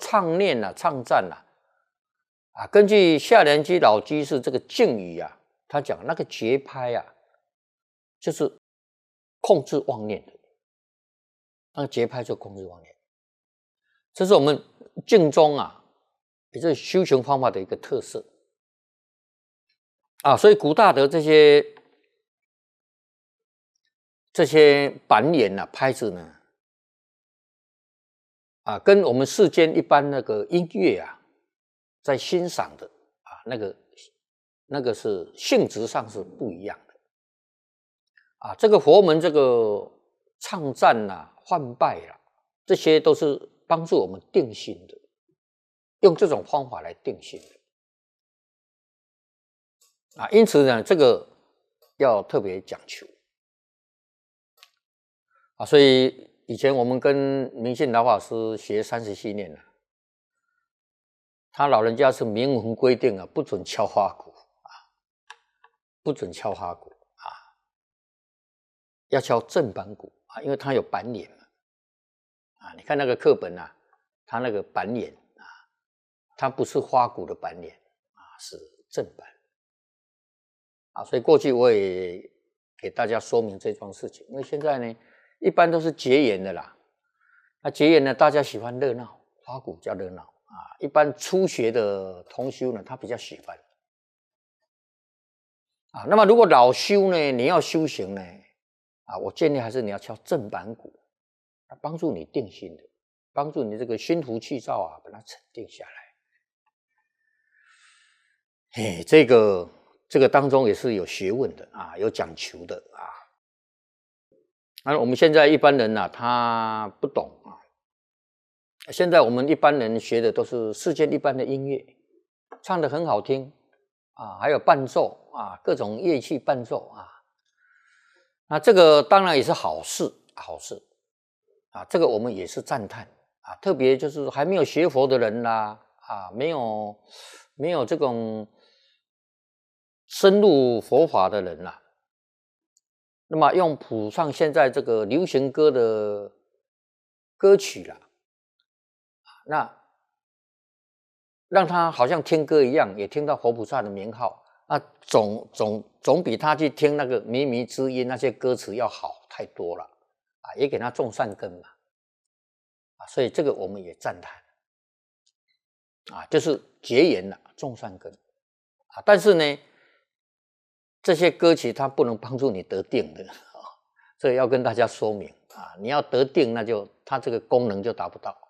唱念啊、唱赞啊，根据夏良基老居士这个敬语啊，他讲那个节拍啊，就是控制妄念的，那个节拍就控制妄念，这是我们静中啊，也就是修行方法的一个特色啊。所以古大德这些板眼啊、拍子呢，啊，跟我们世间一般那个音乐啊，在欣赏的啊，那个是性质上是不一样的啊。这个佛门这个唱赞啊、唤拜啊，这些都是帮助我们定心的，用这种方法来定心的啊。因此呢，这个要特别讲求啊。所以以前我们跟明信老法师学37年了，他老人家是明文规定啊，不准敲花鼓啊，不准敲花鼓啊，要敲正板鼓啊，因为它有板眼嘛啊。你看那个课本啊，它那个板眼啊，它不是花鼓的板眼啊，是正板啊。所以过去我也给大家说明这桩事情，因为现在呢，一般都是结缘的啦。那结缘呢，大家喜欢热闹，花鼓叫热闹啊。一般初学的同修呢，他比较喜欢啊。那么如果老修呢，你要修行呢，啊，我建议还是你要敲正板鼓，帮助你定心的，帮助你这个心浮气躁啊，把它沉定下来。这个当中也是有学问的啊，有讲求的啊。那我们现在一般人啊，他不懂啊。现在我们一般人学的都是世间一般的音乐，唱得很好听啊，还有伴奏啊，各种乐器伴奏啊。那这个当然也是好事啊，这个我们也是赞叹啊。特别就是还没有学佛的人啦啊，没有这种深入佛法的人啦，那么用谱上现在这个流行歌的歌曲啦，那让他好像听歌一样，也听到佛菩萨的名号，那总比他去听那个靡靡之音那些歌词要好太多了啊，也给他种善根嘛啊。所以这个我们也赞叹啊，就是结缘了，种善根啊。但是呢，这些歌曲它不能帮助你得定的啊，这要跟大家说明啊。你要得定，那就它这个功能就达不到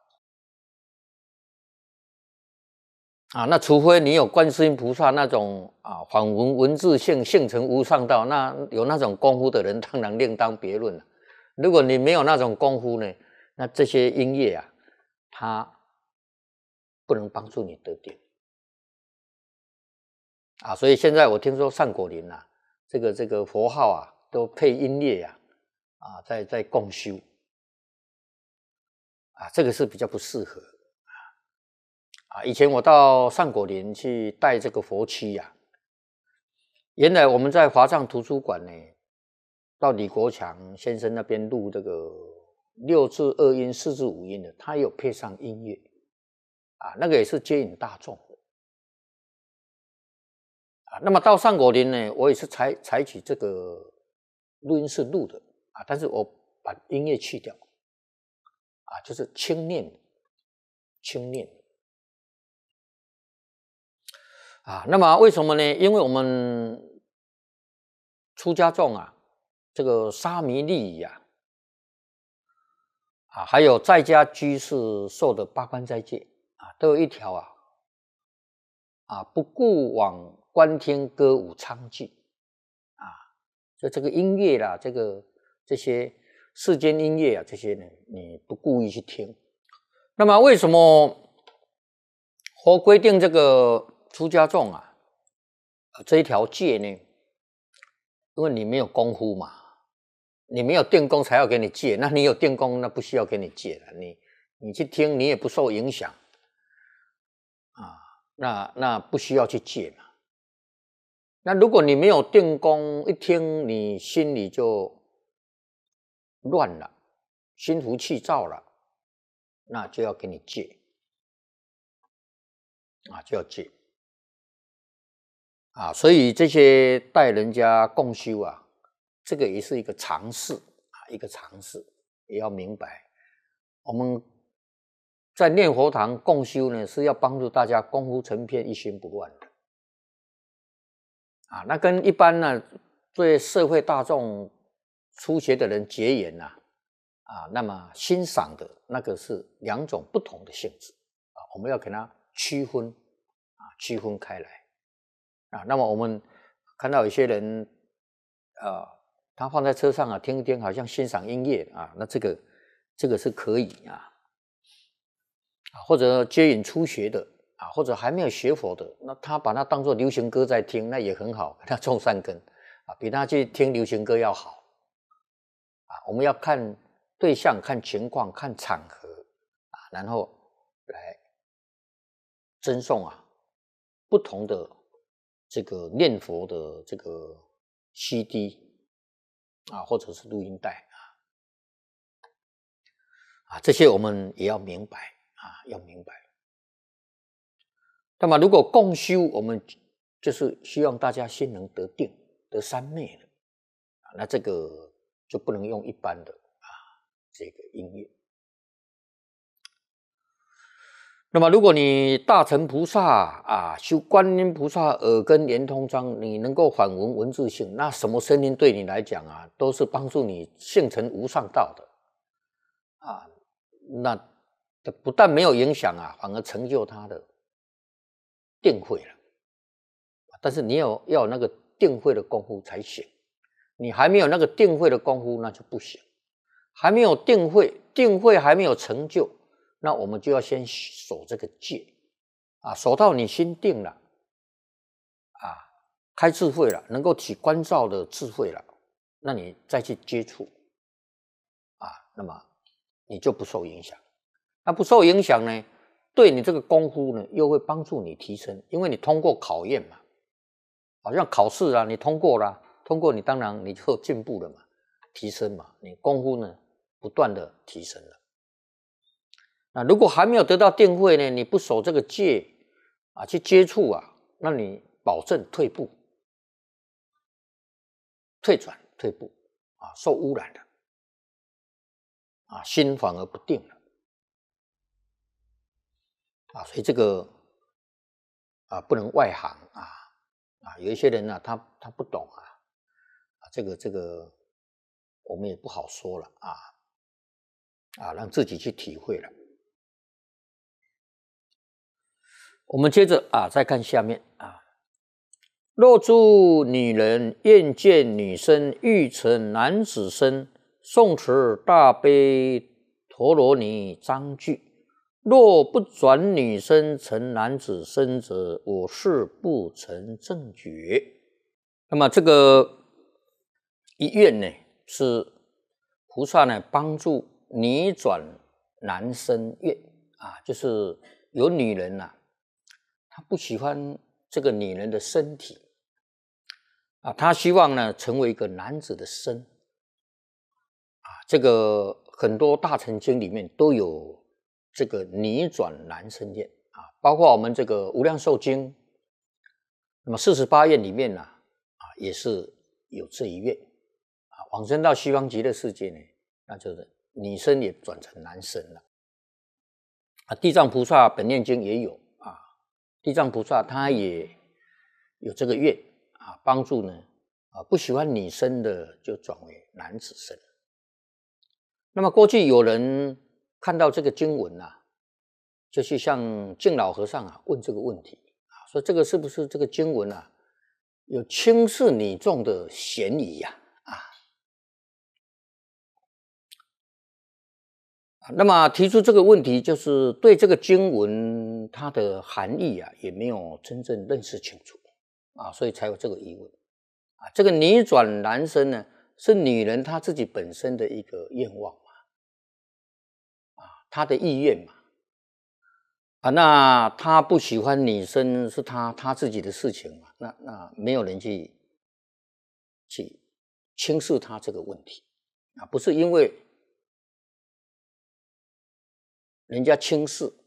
啊。那除非你有观世音菩萨那种啊反文字性成无上道，那有那种功夫的人，当然另当别论了。如果你没有那种功夫呢，那这些音乐啊，它不能帮助你得定啊。所以现在我听说善果林啊，这个佛号啊，都配音乐啊，在共修啊，这个是比较不适合啊。以前我到善果林去带这个佛七呀，原来我们在华藏图书馆呢，到李国强先生那边录这个6字2音、4字5音的，他有配上音乐啊，那个也是接引大众的啊。那么到善果林呢，我也是采取这个录音室录的啊，但是我把音乐去掉啊，就是轻念啊。那么为什么呢？因为我们出家众啊，这个沙弥利益啊，还有在家居士受的八关斋戒啊，都有一条不顾往观听歌舞昌剧啊。就这个音乐啦，这些世间音乐啊，这些呢，你不故意去听。那么为什么佛规定这个出家众啊这一条戒呢？因为你没有功夫嘛，你没有定功才要给你戒，那你有定功，那不需要给你戒了。你去听，你也不受影响啊，那不需要去戒嘛。那如果你没有定功，一听你心里就乱了，心浮气躁了，那就要给你戒啊，就要戒啊。所以这些带人家共修啊，这个也是一个常识啊，一个常识，也要明白。我们在念佛堂共修呢，是要帮助大家功夫成片，一心不乱的啊。那跟一般呢，对社会大众初学的人结缘啊，那么欣赏的那个是两种不同的性质啊，我们要给它区分啊，区分开来啊。那么我们看到有些人他放在车上啊，听一听，好像欣赏音乐啊，那这个是可以啊，或者接引初学的啊，或者还没有学佛的，那他把它当作流行歌在听，那也很好，给他种善根啊，比他去听流行歌要好啊。我们要看对象、看情况、看场合啊，然后来赠送啊不同的这个念佛的这个 CD 啊，或者是录音带啊，这些我们也要明白啊，要明白。那么如果共修，我们就是希望大家心能得定、得三昧了啊，那这个就不能用一般的这个音乐。那么如果你大乘菩萨修观音菩萨耳根圆通章，你能够反闻文字性，那什么声音对你来讲都是帮助你性成无上道的啊。那不但没有影响反而成就他的定慧了。但是你要有那个定慧的功夫才行，你还没有那个定慧的功夫，那就不行。还没有定慧，定慧还没有成就，那我们就要先守这个戒守到你心定了开智慧了，能够起观照的智慧了，那你再去接触那么你就不受影响。那不受影响呢，对你这个功夫呢，又会帮助你提升，因为你通过考验嘛，好像考试你通过了，通过你当然你就进步了嘛，提升嘛，你功夫呢不断的提升了。那如果还没有得到定慧呢，你不守这个戒去接触那你保证退步、退转、退步受污染了心反而不定了所以这个不能外行有一些人他不懂这个我们也不好说了让自己去体会了。我们接着再看下面若诸女人愿见女身欲成男子身，诵持大悲陀罗尼章句，若不转女身成男子身者，我是不成正觉。那么这个一愿呢，是菩萨呢帮助女转男身愿就是有女人她不喜欢这个女人的身体她希望呢成为一个男子的身这个很多大乘经里面都有这个女转男身愿包括我们这个无量寿经，那么48愿里面也是有这一愿往生到西方极乐世界呢，那就是女身也转成男身了地藏菩萨本愿经也有地藏菩萨他也有这个愿帮助呢不喜欢女身的就转为男子身。那么过去有人看到这个经文就去向净老和尚问这个问题说这个是不是这个经文有轻视女众的嫌疑那么提出这个问题，就是对这个经文它的含义也没有真正认识清楚所以才有这个疑问这个女转男身呢，是女人她自己本身的一个愿望她的意愿嘛那她不喜欢女生是她自己的事情嘛，那没有人去轻视她这个问题不是因为人家轻视